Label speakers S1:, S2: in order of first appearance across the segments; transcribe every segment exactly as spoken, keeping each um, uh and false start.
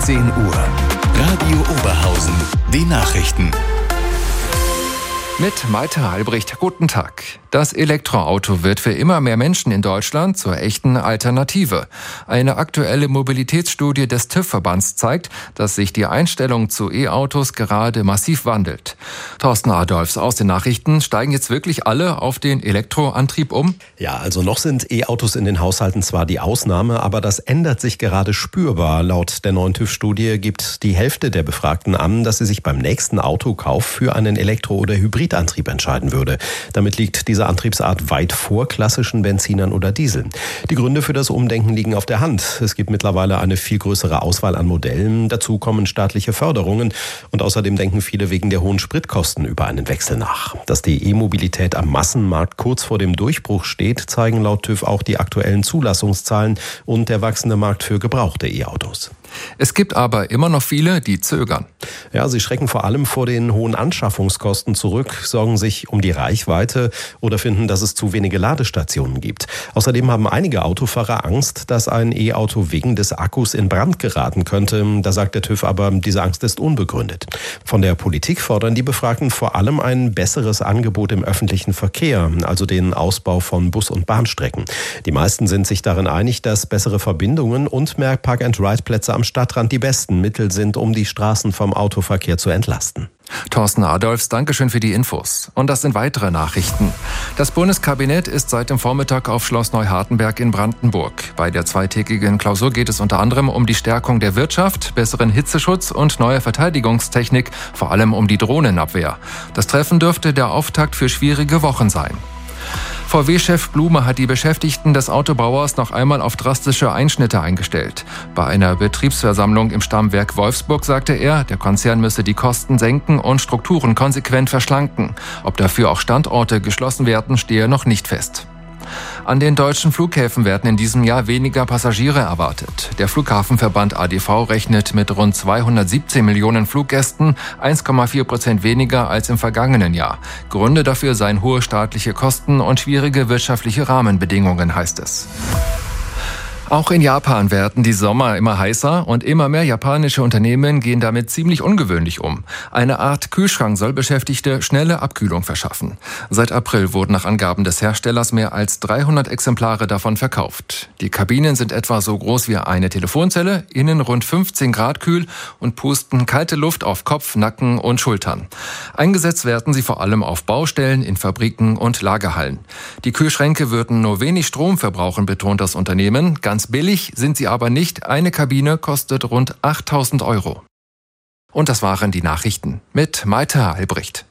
S1: zehn Uhr. Radio Oberhausen. Die Nachrichten.
S2: Mit Malte Halbricht. Guten Tag. Das Elektroauto wird für immer mehr Menschen in Deutschland zur echten Alternative. Eine aktuelle Mobilitätsstudie des TÜV-Verbands zeigt, dass sich die Einstellung zu E-Autos gerade massiv wandelt. Thorsten Adolfs aus den Nachrichten. Steigen jetzt wirklich alle auf den Elektroantrieb um?
S3: Ja, also noch sind E-Autos in den Haushalten zwar die Ausnahme, aber das ändert sich gerade spürbar. Laut der neuen TÜV-Studie gibt die Hälfte der Befragten an, dass sie sich beim nächsten Autokauf für einen Elektro- oder Hybridantrieb entscheiden würde. Damit liegt diese Antriebsart weit vor klassischen Benzinern oder Dieseln. Die Gründe für das Umdenken liegen auf der Hand. Es gibt mittlerweile eine viel größere Auswahl an Modellen. Dazu kommen staatliche Förderungen. Und außerdem denken viele wegen der hohen Spritkosten über einen Wechsel nach. Dass die E-Mobilität am Massenmarkt kurz vor dem Durchbruch steht, zeigen laut TÜV auch die aktuellen Zulassungszahlen und der wachsende Markt für gebrauchte E-Autos.
S2: Es gibt aber immer noch viele, die zögern.
S3: Ja, sie schrecken vor allem vor den hohen Anschaffungskosten zurück, sorgen sich um die Reichweite oder finden, dass es zu wenige Ladestationen gibt. Außerdem haben einige Autofahrer Angst, dass ein E-Auto wegen des Akkus in Brand geraten könnte. Da sagt der TÜV aber, diese Angst ist unbegründet. Von der Politik fordern die Befragten vor allem ein besseres Angebot im öffentlichen Verkehr, also den Ausbau von Bus- und Bahnstrecken. Die meisten sind sich darin einig, dass bessere Verbindungen und mehr Park-and-Ride-Plätze am Stadtrand die besten Mittel sind, um die Straßen vom Autoverkehr zu entlasten.
S2: Thorsten Adolfs, Dankeschön für die Infos. Und das sind weitere Nachrichten. Das Bundeskabinett ist seit dem Vormittag auf Schloss Neuhartenberg in Brandenburg. Bei der zweitägigen Klausur geht es unter anderem um die Stärkung der Wirtschaft, besseren Hitzeschutz und neue Verteidigungstechnik, vor allem um die Drohnenabwehr. Das Treffen dürfte der Auftakt für schwierige Wochen sein. V W-Chef Blume hat die Beschäftigten des Autobauers noch einmal auf drastische Einschnitte eingestellt. Bei einer Betriebsversammlung im Stammwerk Wolfsburg sagte er, der Konzern müsse die Kosten senken und Strukturen konsequent verschlanken. Ob dafür auch Standorte geschlossen werden, stehe noch nicht fest. An den deutschen Flughäfen werden in diesem Jahr weniger Passagiere erwartet. Der Flughafenverband A D V rechnet mit rund zweihundertsiebzehn Millionen Fluggästen, eins Komma vier Prozent weniger als im vergangenen Jahr. Gründe dafür seien hohe staatliche Kosten und schwierige wirtschaftliche Rahmenbedingungen, heißt es. Auch in Japan werden die Sommer immer heißer und immer mehr japanische Unternehmen gehen damit ziemlich ungewöhnlich um. Eine Art Kühlschrank soll Beschäftigte schnelle Abkühlung verschaffen. Seit April wurden nach Angaben des Herstellers mehr als dreihundert Exemplare davon verkauft. Die Kabinen sind etwa so groß wie eine Telefonzelle, innen rund fünfzehn Grad kühl und pusten kalte Luft auf Kopf, Nacken und Schultern. Eingesetzt werden sie vor allem auf Baustellen, in Fabriken und Lagerhallen. Die Kühlschränke würden nur wenig Strom verbrauchen, betont das Unternehmen. Ganz billig sind sie aber nicht. Eine Kabine kostet rund achttausend Euro. Und das waren die Nachrichten mit Malte Halbricht.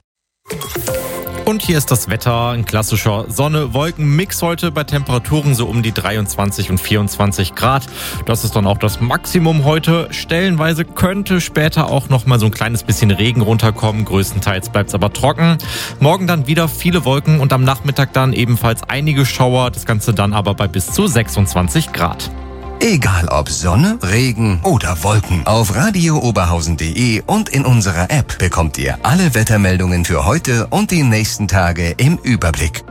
S4: Und hier ist das Wetter, ein klassischer Sonne-Wolken-Mix heute bei Temperaturen so um die dreiundzwanzig und vierundzwanzig Grad. Das ist dann auch das Maximum heute. Stellenweise könnte später auch noch mal so ein kleines bisschen Regen runterkommen. Größtenteils bleibt es aber trocken. Morgen dann wieder viele Wolken und am Nachmittag dann ebenfalls einige Schauer. Das Ganze dann aber bei bis zu sechsundzwanzig Grad.
S1: Egal ob Sonne, Regen oder Wolken. Auf radio oberhausen punkt de und in unserer App bekommt ihr alle Wettermeldungen für heute und die nächsten Tage im Überblick.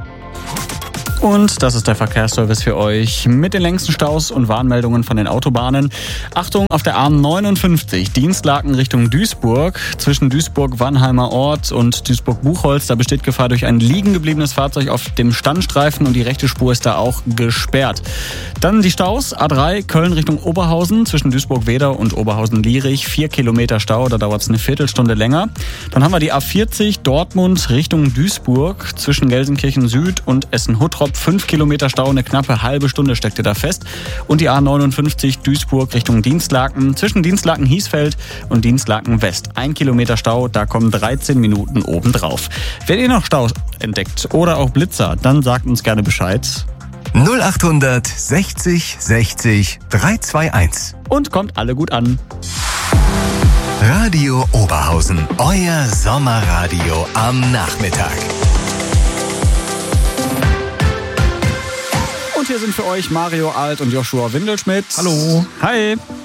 S5: Und das ist der Verkehrsservice für euch mit den längsten Staus und Warnmeldungen von den Autobahnen. Achtung, auf der A neunundfünfzig, Dienstlaken Richtung Duisburg. Zwischen Duisburg-Wannheimer Ort und Duisburg-Buchholz, da besteht Gefahr durch ein liegen gebliebenes Fahrzeug auf dem Standstreifen und die rechte Spur ist da auch gesperrt. Dann die Staus, A drei, Köln Richtung Oberhausen, zwischen Duisburg-Wedau und Oberhausen-Lierich, vier Kilometer Stau, da dauert es eine Viertelstunde länger. Dann haben wir die A vierzig, Dortmund Richtung Duisburg, zwischen Gelsenkirchen Süd und Essen-Huttrop, fünf Kilometer Stau, eine knappe halbe Stunde steckte da fest. Und die A neunundfünfzig Duisburg Richtung Dienstlaken, zwischen Dienstlaken-Hiesfeld und Dienstlaken-West. Ein Kilometer Stau, da kommen dreizehn Minuten obendrauf. Wenn ihr noch Staus entdeckt oder auch Blitzer, dann sagt uns gerne Bescheid.
S1: null achthundert sechzig sechzig dreihunderteinundzwanzig.
S5: Und kommt alle gut an.
S1: Radio Oberhausen, euer Sommerradio am Nachmittag.
S5: Und hier sind für euch Mario Alt und Joshua Windelschmidt.
S4: Hallo.
S5: Hi.